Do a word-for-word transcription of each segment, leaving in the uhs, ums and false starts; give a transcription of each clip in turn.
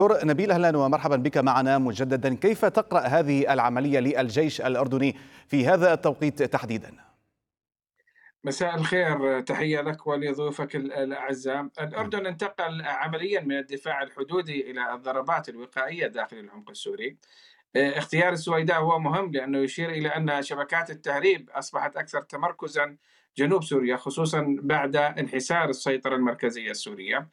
دكتور نبيل، أهلا ومرحبا بك معنا مجددا. كيف تقرأ هذه العملية للجيش الأردني في هذا التوقيت تحديدا؟ مساء الخير، تحية لك ولضيوفك ال- الأعزاء. الأردن انتقل عمليا من الدفاع الحدودي إلى الضربات الوقائية داخل العمق السوري. اه، اختيار السويداء هو مهم لأنه يشير إلى أن شبكات التهريب أصبحت أكثر تمركزا جنوب سوريا، خصوصا بعد انحسار السيطرة المركزية السورية.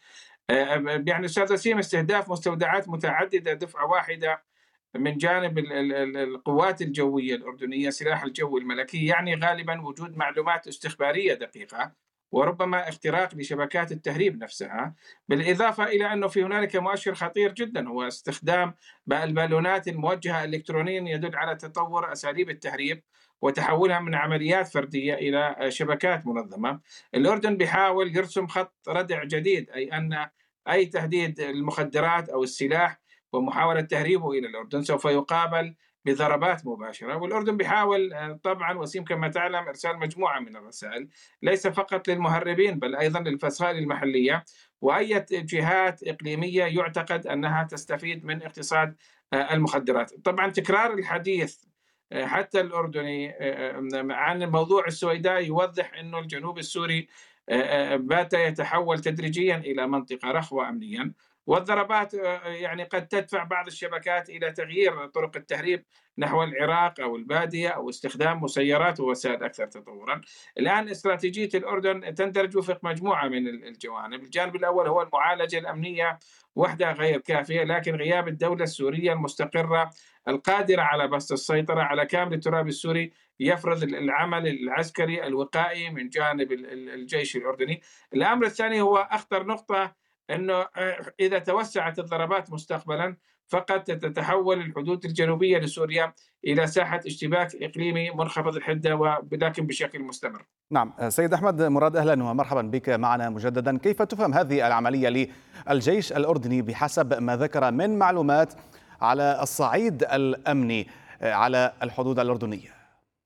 اه، يعني أستاذ وسيم، استهداف مستودعات متعددة دفعة واحدة من جانب ال- ال- ال- القوات الجوية الأردنية، سلاح الجو الملكي، يعني غالبا وجود معلومات استخبارية دقيقة وربما اختراق لشبكات التهريب نفسها. بالإضافة إلى أنه في هنالك مؤشر خطير جدا، هو استخدام البالونات الموجهة إلكترونيا، يدل على تطور أساليب التهريب وتحولها من عمليات فردية إلى شبكات منظمة. الأردن بيحاول يرسم خط ردع جديد، أي أن أي تهديد المخدرات أو السلاح ومحاولة تهريبه إلى الأردن سوف يقابل بضربات مباشرة. والأردن بيحاول آه، طبعا وسيم كما تعلم إرسال مجموعة من الرسائل، ليس فقط للمهربين بل أيضا للفصائل المحلية وأي جهات إقليمية يعتقد أنها تستفيد من اقتصاد آه، المخدرات. طبعا تكرار الحديث آه، حتى الأردني آه، آه، عن موضوع السويداء يوضح أن الجنوب السوري آه، آه، بات يتحول تدريجيا إلى منطقة رخوة أمنيا. والضربات آه، يعني قد تدفع بعض الشبكات إلى تغيير طرق التهريب نحو العراق أو البادية أو استخدام مسيرات ووسائل أكثر تطورا. الآن استراتيجية الأردن تندرج وفق مجموعة من الجوانب. الجانب الأول هو المعالجة الأمنية وحدها غير كافية، لكن غياب الدولة السورية المستقرة القادرة على بسط السيطرة على كامل التراب السوري يفرض العمل العسكري الوقائي من جانب الجيش الأردني. الأمر الثاني هو أخطر نقطة، أنه آه، إذا توسعت الضربات مستقبلا فقد تتحول الحدود الجنوبية لسوريا إلى ساحة اشتباك إقليمي منخفض الحدة ولكن بشكل مستمر. نعم، سيد أحمد مراد، أهلا ومرحبا بك معنا مجددا. كيف تفهم هذه العملية للجيش الأردني بحسب ما ذكر من معلومات على الصعيد الأمني على الحدود الأردنية؟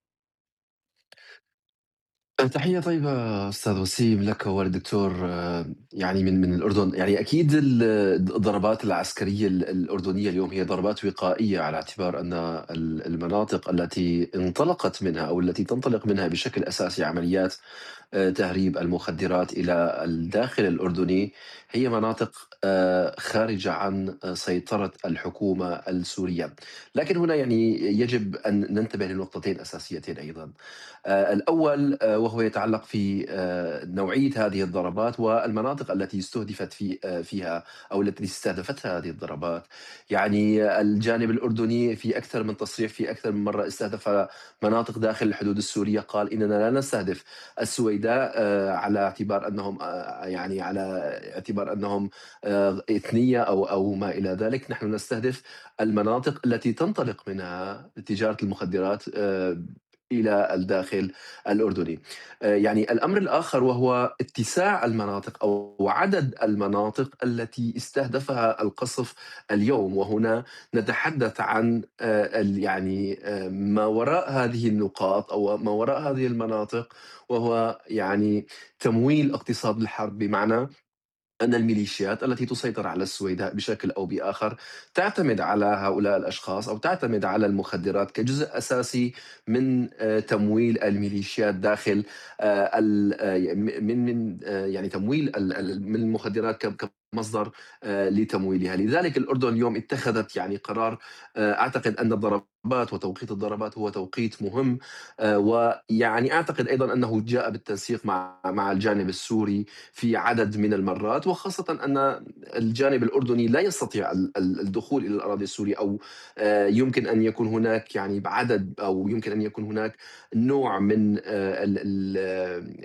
تحية طيبة أستاذ وسيم لك وللدكتور آه، يعني من من الأردن. يعني أكيد ال- الضربات العسكرية ال- الأردنية اليوم هي ضربات وقائية، على اعتبار أن ال- المناطق التي انطلقت منها أو التي تنطلق منها بشكل أساسي عمليات آه، تهريب المخدرات إلى الداخل الأردني هي مناطق آه، خارجة عن آه، سيطرة الحكومة السورية. لكن هنا يعني يجب أن ننتبه لنقطتين أساسيتين أيضا. آه، الأول آه، وهو يتعلق في آه، نوعية هذه الضربات والمناطق التي استهدفت في آه، فيها أو التي استهدفتها هذه الضربات. يعني الجانب الأردني في أكثر من تصريح، في أكثر من مرة استهدف مناطق داخل الحدود السورية، قال إننا لا نستهدف السويداء آه، على اعتبار أنهم آه، يعني على اعتبار أنهم آه، إثنية أو أو ما إلى ذلك. نحن نستهدف المناطق التي تنطلق منها تجارة المخدرات آه، إلى الداخل الأردني. آه، يعني الأمر الآخر وهو اتساع المناطق أو عدد المناطق التي استهدفها القصف اليوم. وهنا نتحدث عن آه، ال- يعني آه، ما وراء هذه النقاط أو ما وراء هذه المناطق، وهو يعني تمويل اقتصاد الحرب. بمعنى أن الميليشيات التي تسيطر على السويداء بشكل أو بآخر تعتمد على هؤلاء الأشخاص أو تعتمد على المخدرات كجزء أساسي من آه، تمويل الميليشيات داخل آه، ال- آه، من من آه، يعني تمويل ال- ال- من المخدرات ك- كمصدر آه، لتمويلها. لذلك الأردن اليوم اتخذت يعني قرار. آه، أعتقد أن الضربات وتوقيت الضربات هو توقيت مهم. آه، ويعني أعتقد أيضا أنه جاء بالتنسيق مع مع الجانب السوري في عدد من المرات، وخاصة أن الجانب الأردني لا يستطيع ال- ال- الدخول إلى الأراضي السورية، أو آه، يمكن أن يكون هناك يعني بعدد أو يمكن أن يكون هناك نوع من آه، ال- ال-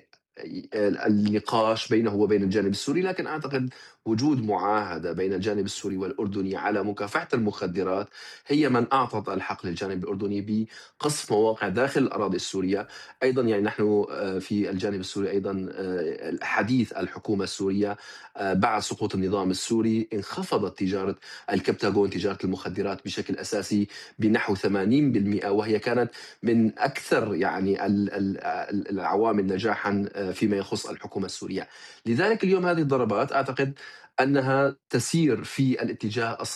آه، النقاش بينه وبين الجانب السوري. لكن أعتقد وجود معاهدة بين الجانب السوري والأردني على مكافحة المخدرات هي من أعطت الحق للجانب الأردني بقصف مواقع داخل الأراضي السورية. أيضا يعني نحن آه، في الجانب السوري أيضا آه، حديث الحكومة السورية آه، بعد سقوط النظام السوري انخفضت تجارة الكبتاغون، تجارة المخدرات بشكل أساسي بنحو ثمانين بالمئة، وهي كانت من أكثر يعني ال- ال- ال- العوامل نجاحا آه، آه، فيما يخص الحكومة السورية. لذلك اليوم هذه الضربات أعتقد أنها تسير في الاتجاه